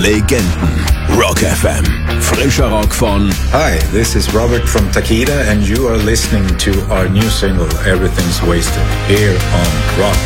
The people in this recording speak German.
Legenden. Rock FM. Frischer Rock von... Hi, this is Robert from Takeda and you are listening to our new single, Everything's Wasted, here on Rock